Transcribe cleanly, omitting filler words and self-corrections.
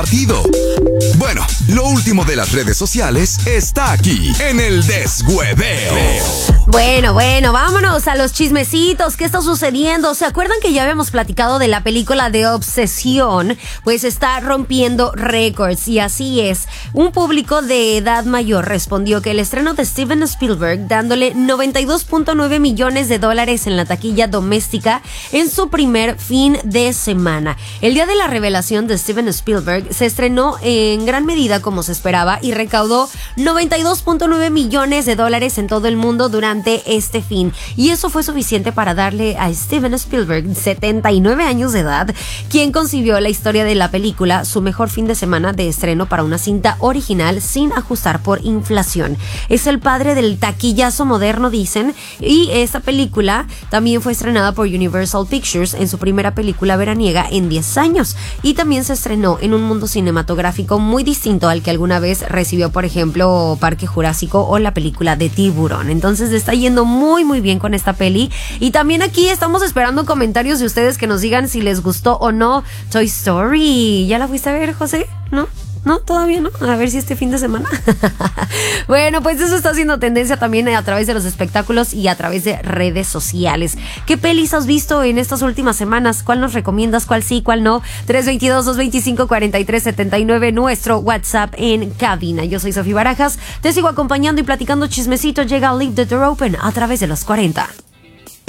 partido. Bueno, lo último de las redes sociales está aquí en el Deshueveo. Bueno, vámonos a los chismecitos. ¿Qué está sucediendo? ¿Se acuerdan que ya habíamos platicado de la película de Obsesión? Pues está rompiendo récords y así es. Un público de edad mayor respondió que el estreno de Steven Spielberg, dándole $92.9 millones en la taquilla doméstica en su primer fin de semana. El día de la revelación de Steven Spielberg se estrenó en gran medida como se esperaba y recaudó $92.9 millones en todo el mundo durante este fin. Y eso fue suficiente para darle a Steven Spielberg, 79 años de edad, quien concibió la historia de la película, su mejor fin de semana de estreno para una cinta original sin ajustar por inflación. Es el padre del taquillazo moderno, dicen, y esta película también fue estrenada por Universal Pictures en su primera película veraniega en 10 años y también se estrenó en un mundo cinematográfico muy distinto al que alguna vez recibió, por ejemplo, Parque Jurásico o la película de Tiburón. Entonces está yendo muy bien con esta peli y también aquí estamos esperando comentarios de ustedes que nos digan si les gustó o no Toy Story. ¿Ya la fuiste a ver, José? ¿No? ¿Todavía no? A ver si este fin de semana. Bueno, pues eso está haciendo tendencia también a través de los espectáculos y a través de redes sociales. ¿Qué pelis has visto en estas últimas semanas? ¿Cuál nos recomiendas? ¿Cuál sí? ¿Cuál no? 322-225-4379, nuestro WhatsApp en cabina. Yo soy Sofía Barajas. Te sigo acompañando y platicando chismecito. Llega Leave the Door Open a través de los 40.